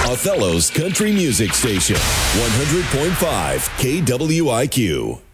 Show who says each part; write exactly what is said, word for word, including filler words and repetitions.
Speaker 1: Othello's country music station, one hundred point five K W I Q.